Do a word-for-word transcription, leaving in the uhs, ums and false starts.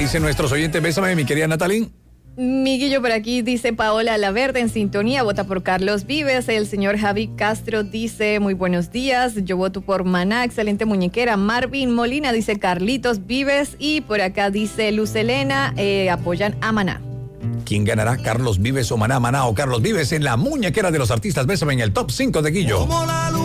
dicen nuestros oyentes? Bésame, mi querida Natalie. Miguillo por aquí dice Paola Laverde en sintonía, vota por Carlos Vives. El señor Javi Castro dice muy buenos días, yo voto por Maná, excelente muñequera. Marvin Molina dice Carlitos Vives y por acá dice Luz Elena, eh, apoyan a Maná. ¿Quién ganará? ¿Carlos Vives o Maná? Maná o Carlos Vives en la muñequera de los artistas. Bésame en el top cinco de Guillo.